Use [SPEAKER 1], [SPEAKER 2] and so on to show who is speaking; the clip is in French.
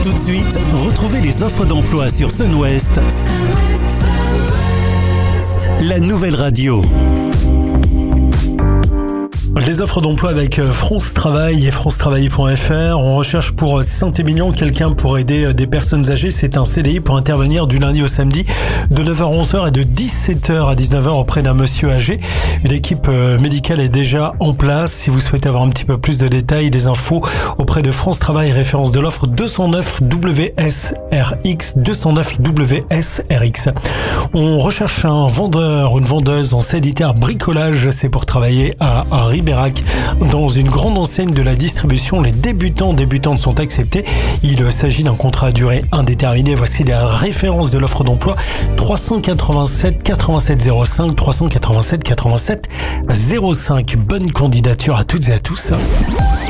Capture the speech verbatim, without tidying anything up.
[SPEAKER 1] Tout de suite, retrouvez les offres d'emploi sur Sunwest, la nouvelle radio.
[SPEAKER 2] Les offres d'emploi avec France Travail et france travail point f r. On recherche pour Saint-Émilion quelqu'un pour aider des personnes âgées. C'est un C D I pour intervenir du lundi au samedi de neuf heures à onze heures et de dix-sept heures à dix-neuf heures auprès d'un monsieur âgé. Une équipe médicale est déjà en place. Si vous souhaitez avoir un petit peu plus de détails, des infos auprès de France Travail, référence de l'offre deux cent neuf W S R X, deux cent neuf W S R X. On recherche un vendeur ou une vendeuse en sanitaire bricolage. C'est pour travailler à, à Ribérac, dans une grande enseigne de la distribution. Les débutants débutantes sont acceptés. Il s'agit d'un contrat à durée indéterminée. Voici la référence de l'offre d'emploi: trois cent quatre-vingt-sept quatre-vingt-sept zéro cinq, trois cent quatre-vingt-sept quatre-vingt-sept zéro cinq. Bonne candidature à toutes et à tous.